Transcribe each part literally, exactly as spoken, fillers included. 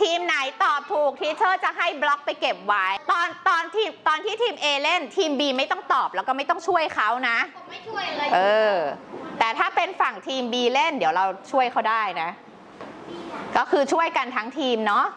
ทีมไหนตอบถูกทีเชอร์จะให้บล็อกไปเก็บไว้ตอนตอนทีมตอนที่ทีม A เล่นทีม B ไม่ต้องตอบแล้วก็ไม่ต้องช่วยเขานะผมไม่ช่วยอะไรเออแต่ถ้าเป็นฝั่งทีม B เล่นเดี๋ยวเราช่วยเขาได้นะก็คือช่วยกันทั้งทีมเนาะ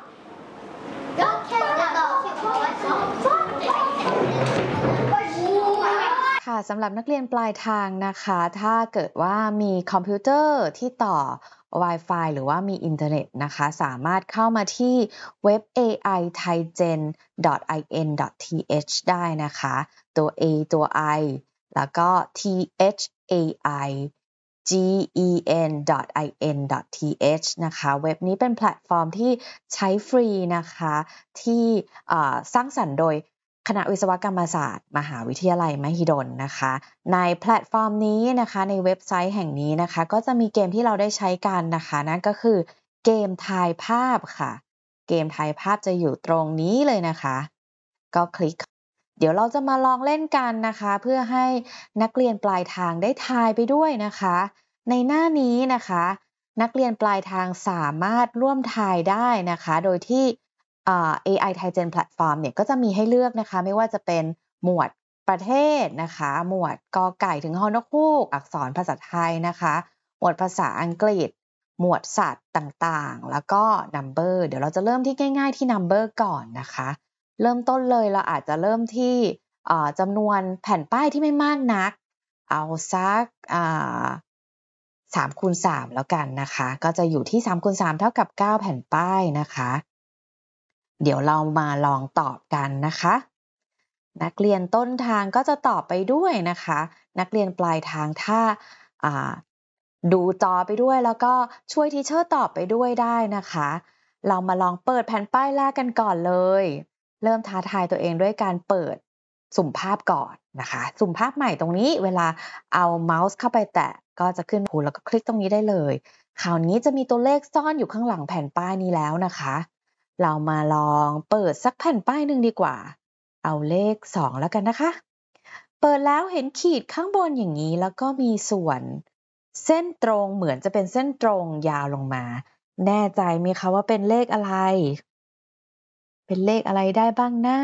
ค่ะสำหรับนักเรียนปลายทางนะคะถ้าเกิดว่ามีคอมพิวเตอร์ที่ต่อ Wi-Fi หรือว่ามีอินเทอร์เน็ตนะคะสามารถเข้ามาที่เว็บ เอ ไอ ไทยเจน ดอท ไอ เอ็น ดอท ที เอช ได้นะคะตัว A ตัว I แล้วก็ ที เอช เอ ไอ จี อี เอ็น ดอท ไอ เอ็น ดอท ที เอช นะคะเว็บนี้เป็นแพลตฟอร์มที่ใช้ฟรีนะคะที่สร้างสรรค์โดยคณะวิศวกรรมศาสตร์มหาวิทยาลัยมหิดลนะคะในแพลตฟอร์มนี้นะคะในเว็บไซต์แห่งนี้นะคะก็จะมีเกมที่เราได้ใช้กันนะคะนั่นก็คือเกมทายภาพค่ะเกมทายภาพจะอยู่ตรงนี้เลยนะคะก็คลิกเดี๋ยวเราจะมาลองเล่นกันนะคะเพื่อให้นักเรียนปลายทางได้ทายไปด้วยนะคะในหน้านี้นะคะนักเรียนปลายทางสามารถร่วมทายได้นะคะโดยที่เอ ไอ ไทยเจน Platform เนี่ยก็จะมีให้เลือกนะคะไม่ว่าจะเป็นหมวดประเทศนะคะหมวดกอไก่ถึงฮอนกฮูกอักษรภาษาไทยนะคะหมวดภาษาอังกฤษหมวดสัตว์ต่างๆแล้วก็ number เดี๋ยวเราจะเริ่มที่ง่ายๆที่ number ก่อนนะคะเริ่มต้นเลยเราอาจจะเริ่มที่จำนวนแผ่นป้ายที่ไม่มากนักเอาสักสามคูณสามแล้วกันนะคะก็จะอยู่ที่สามคูณสามเท่ากับเก้าแผ่นป้ายนะคะเดี๋ยวเรามาลองตอบกันนะคะนักเรียนต้นทางก็จะตอบไปด้วยนะคะนักเรียนปลายทางถ้าดูจอไปด้วยแล้วก็ช่วยทีเชอร์ตอบไปด้วยได้นะคะเรามาลองเปิดแผ่นป้ายแรกกันก่อนเลยเริ่มท้าทายตัวเองด้วยการเปิดสุ่มภาพก่อนนะคะสุ่มภาพใหม่ตรงนี้เวลาเอาเมาส์เข้าไปแตะก็จะขึ้นหูแล้วก็คลิกตรงนี้ได้เลยคราวนี้จะมีตัวเลขซ่อนอยู่ข้างหลังแผ่นป้ายนี้แล้วนะคะเรามาลองเปิดสักแผ่นป้ายหนึ่งดีกว่าเอาเลขสองแล้วกันนะคะเปิดแล้วเห็นขีดข้างบนอย่างนี้แล้วก็มีส่วนเส้นตรงเหมือนจะเป็นเส้นตรงยาวลงมาแน่ใจไหมคะว่าเป็นเลขอะไรเป็นเลขอะไรได้บ้างนะ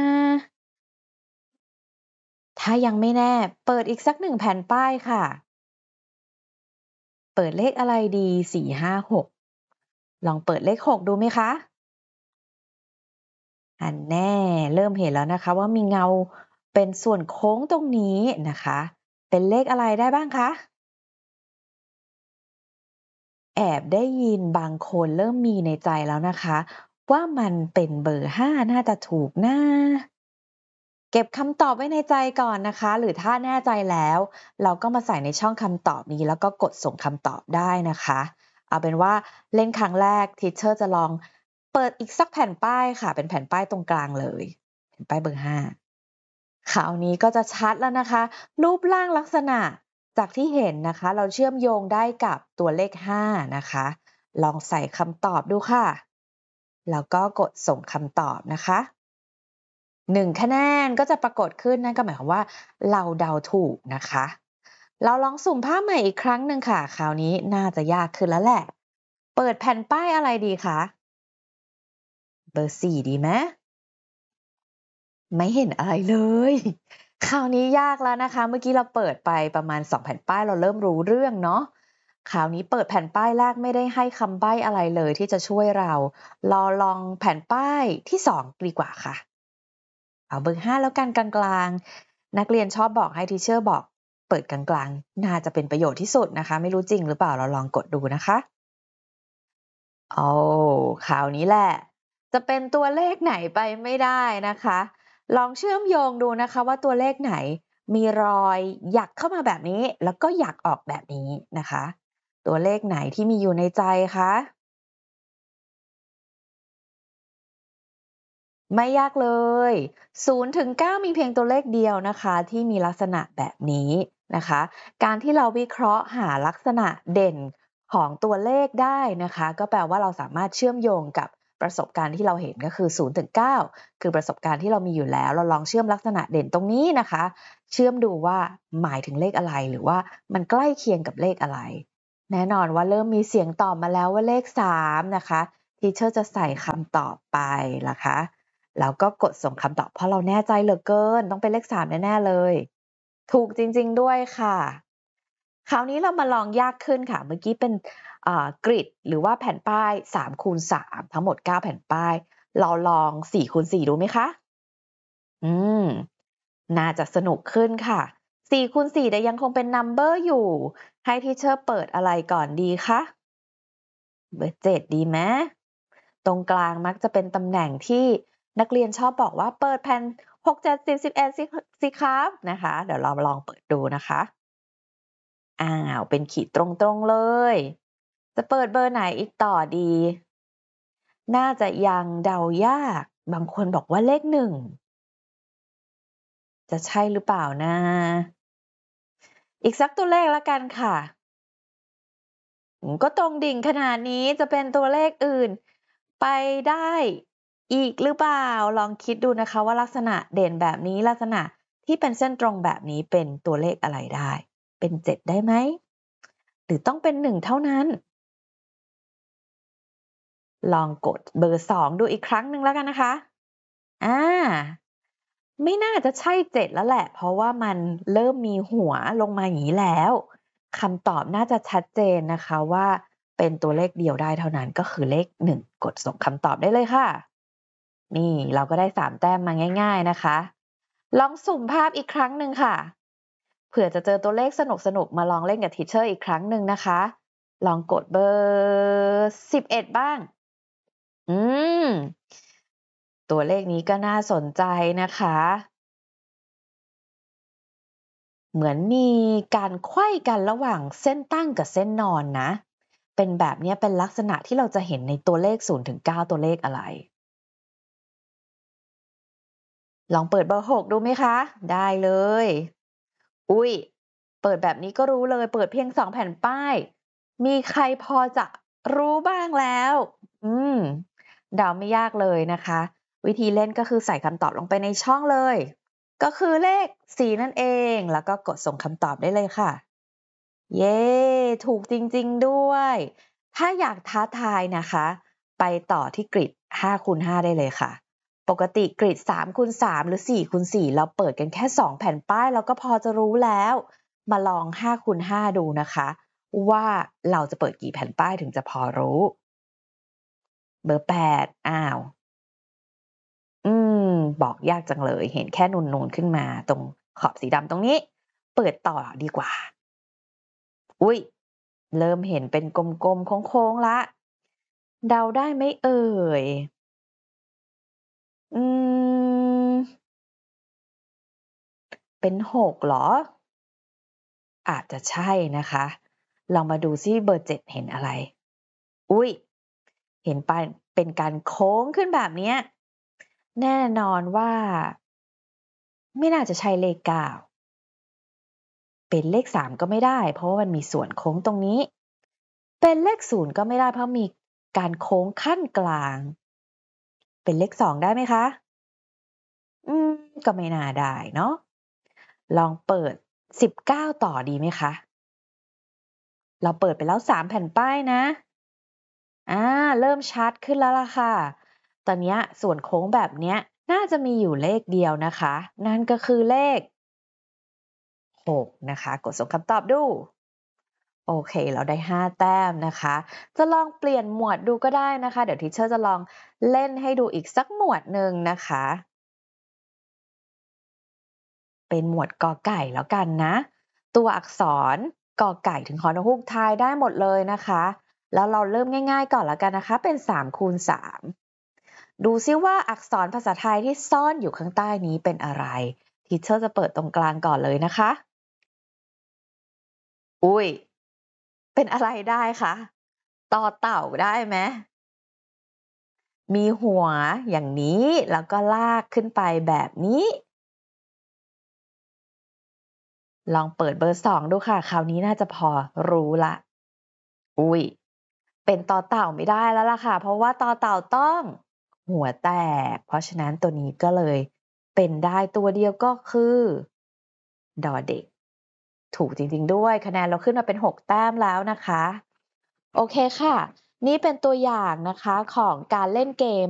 ถ้ายังไม่แน่เปิดอีกสักหนึ่งแผ่นป้ายค่ะเปิดเลขอะไรดีสี่ ห้า หกลองเปิดเลขหกดูไหมคะอันแน่เริ่มเห็นแล้วนะคะว่ามีเงาเป็นส่วนโค้งตรงนี้นะคะเป็นเลขอะไรได้บ้างคะแอบได้ยินบางคนเริ่มมีในใจแล้วนะคะว่ามันเป็นเบอร์ห้าน่าจะถูกนะเก็บคำตอบไว้ในใจก่อนนะคะหรือถ้าแน่ใจแล้วเราก็มาใส่ในช่องคำตอบนี้แล้วก็กดส่งคำตอบได้นะคะเอาเป็นว่าเล่นครั้งแรกทีเชอร์จะลองเปิดอีกสักแผ่นป้ายค่ะเป็นแผ่นป้ายตรงกลางเลยแผ่นป้ายเบอร์ห้าคราวนี้ก็จะชัดแล้วนะคะรูปร่างลักษณะจากที่เห็นนะคะเราเชื่อมโยงได้กับตัวเลขห้านะคะลองใส่คำตอบดูค่ะแล้วก็กดส่งคำตอบนะคะหนึ่งคะแนนก็จะปรากฏขึ้นนั่นก็หมายความว่าเราเดาถูกนะคะเราลองสุ่มภาพใหม่อีกครั้งหนึ่งค่ะคราวนี้น่าจะยากขึ้นแล้วแหละเปิดแผ่นป้ายอะไรดีคะเบอร์สี่ดีไหมไม่เห็นอะไรเลยคราวนี้ยากแล้วนะคะเมื่อกี้เราเปิดไปประมาณสองแผ่นป้ายเราเริ่มรู้เรื่องเนาะคราวนี้เปิดแผ่นป้ายแรกไม่ได้ให้คำใบ้อะไรเลยที่จะช่วยเรารอลองแผ่นป้ายที่สองดีกว่าค่ะเอาเบอร์ห้าแล้วกันกลางๆนักเรียนชอบบอกให้ทีเชอร์บอกเปิดกลางๆน่าจะเป็นประโยชน์ที่สุดนะคะไม่รู้จริงหรือเปล่าเราลองกดดูนะคะโอ้คราวนี้แหละจะเป็นตัวเลขไหนไปไม่ได้นะคะลองเชื่อมโยงดูนะคะว่าตัวเลขไหนมีรอยหยักเข้ามาแบบนี้แล้วก็หยักออกแบบนี้นะคะตัวเลขไหนที่มีอยู่ในใจคะไม่ยากเลยศูนย์ถึงเก้ามีเพียงตัวเลขเดียวนะคะที่มีลักษณะแบบนี้นะคะการที่เราวิเคราะห์หาลักษณะเด่นของตัวเลขได้นะคะก็แปลว่าเราสามารถเชื่อมโยงกับประสบการณ์ที่เราเห็นก็คือศูนย์ถึงเก้าคือประสบการณ์ที่เรามีอยู่แล้วเราลองเชื่อมลักษณะเด่นตรงนี้นะคะเชื่อมดูว่าหมายถึงเลขอะไรหรือว่ามันใกล้เคียงกับเลขอะไรแน่นอนว่าเริ่มมีเสียงตอบมาแล้วว่าเลขสามนะคะทีเชอร์จะใส่คำตอบไปนะคะแล้วก็กดส่งคำตอบเพราะเราแน่ใจเหลือเกินต้องเป็นเลขสามแน่ๆเลย ถูกจริงๆด้วยค่ะคราวนี้เรามาลองยากขึ้นค่ะเมื่อกี้เป็นกริดหรือว่าแผ่นป้ายสามคูณสามทั้งหมดเก้าแผ่นป้ายเราลองสี่คูณสี่ดูไหมคะอืมน่าจะสนุกขึ้นค่ะสี่คูณสี่แต่ยังคงเป็นนัมเบอร์อยู่ให้ทีเชอร์เปิดอะไรก่อนดีคะเบอร์เจ็ดดีไหมตรงกลางมักจะเป็นตำแหน่งที่นักเรียนชอบบอกว่าเปิดแผ่นหก เจ็ด สิบ สิบเอ็ดสิสิครับนะคะเดี๋ยวเราลองเปิดดูนะคะอ้าวเป็นขีดตรงๆเลยจะเปิดเบอร์ไหนอีกต่อดีน่าจะยังเดายากบางคนบอกว่าเลขหนึ่งจะใช่หรือเปล่านะอีกสักตัวเลขละกันค่ะก็ตรงดิ่งขนาดนี้จะเป็นตัวเลขอื่นไปได้อีกหรือเปล่าลองคิดดูนะคะว่าลักษณะเด่นแบบนี้ลักษณะที่เป็นเส้นตรงแบบนี้เป็นตัวเลขอะไรได้เป็นเจ็ดได้ไหมหรือต้องเป็นหนึ่งเท่านั้นลองกดเบอร์สองดูอีกครั้งหนึ่งแล้วกันนะคะอ่าไม่น่าจะใช่เจ็ดแล้วแหละเพราะว่ามันเริ่มมีหัวลงมาอย่างนี้แล้วคำตอบน่าจะชัดเจนนะคะว่าเป็นตัวเลขเดียวได้เท่านั้นก็คือเลขหนึ่งกดส่งคำตอบได้เลยค่ะนี่เราก็ได้สามแต้มมาง่ายๆนะคะลองสุ่มภาพอีกครั้งหนึ่งค่ะเผื่อจะเจอตัวเลขสนุกๆมาลองเล่นกับทีเชอร์อีกครั้งหนึ่งนะคะลองกดเบอร์สิบเอ็ดบ้างอืมตัวเลขนี้ก็น่าสนใจนะคะเหมือนมีการไขว้กันระหว่างเส้นตั้งกับเส้นนอนนะเป็นแบบนี้เป็นลักษณะที่เราจะเห็นในตัวเลขศูนย์ถึงเก้าตัวเลขอะไรลองเปิดเบอร์หกดูไหมคะได้เลยอุ้ยเปิดแบบนี้ก็รู้เลยเปิดเพียงสองแผ่นป้ายมีใครพอจะรู้บ้างแล้วอืมเดาไม่ยากเลยนะคะวิธีเล่นก็คือใส่คำตอบลงไปในช่องเลยก็คือเลขสี่นั่นเองแล้วก็กดส่งคำตอบได้เลยค่ะเย้ถูกจริงๆด้วยถ้าอยากท้าทายนะคะไปต่อที่กริดห้าคูณห้าได้เลยค่ะปกติกริดสามคูณสามหรือสี่คูณสี่เราเปิดกันแค่สองแผ่นป้ายเราก็พอจะรู้แล้วมาลองห้าคูณห้าดูนะคะว่าเราจะเปิดกี่แผ่นป้ายถึงจะพอรู้เบอร์แปดอ้าวอืมบอกยากจังเลยเห็นแค่นูนๆขึ้นมาตรงขอบสีดำตรงนี้เปิดต่อดีกว่าอุ๊ยเริ่มเห็นเป็นกลมๆโค้งๆละเดาได้ไหมเอ่ยอืมเป็นหกเหรออาจจะใช่นะคะลองมาดูซิเบอร์เจ็ดเห็นอะไรอุ๊ยเห็นปานเป็นการโค้งขึ้นแบบเนี้ยแน่นอนว่าไม่น่าจะใช่เลขเก้าเป็นเลขสามก็ไม่ได้เพราะว่ามันมีส่วนโค้งตรงนี้เป็นเลขศูนย์ก็ไม่ได้เพราะมีการโค้งขั้นกลางเป็นเลขสองได้ไหมคะอืมก็ไม่น่าได้เนาะลองเปิดสิบเก้าต่อดีไหมคะเราเปิดไปแล้วสามแผ่นป้ายนะอาเริ่มชัดขึ้นแล้วล่ะค่ะตอนเนี้ยส่วนโค้งแบบเนี้ยน่าจะมีอยู่เลขเดียวนะคะนั่นก็คือเลขหกนะคะกดส่งคำตอบดูโอเคเราได้ห้าแต้มนะคะจะลองเปลี่ยนหมวดดูก็ได้นะคะเดี๋ยวทีเชอร์จะลองเล่นให้ดูอีกสักหมวดหนึ่งนะคะเป็นหมวดกอไก่แล้วกันนะตัวอักษรกอไก่ถึงฮอนกฮูกทายได้หมดเลยนะคะแล้วเราเริ่มง่ายๆก่อนแล้วกันนะคะเป็นสามคูณสามดูซิว่าอักษรภาษาไทยที่ซ่อนอยู่ข้างใต้นี้เป็นอะไรทีเชอร์จะเปิดตรงกลางก่อนเลยนะคะอุ้ยเป็นอะไรได้คะต่อเต่าได้ไหม มีหัวอย่างนี้แล้วก็ลากขึ้นไปแบบนี้ ลองเปิดเบอร์สองดูค่ะคราวนี้น่าจะพอรู้ละอุ้ยเป็นต่อเต่าไม่ได้แล้วล่ะค่ะเพราะว่าต่อเต่าต้องหัวแตกเพราะฉะนั้นตัวนี้ก็เลยเป็นได้ตัวเดียวก็คือดอเด็กถูกจริงๆด้วยคะแนนเราขึ้นมาเป็นหกแต้มแล้วนะคะโอเคค่ะนี่เป็นตัวอย่างนะคะของการเล่นเกม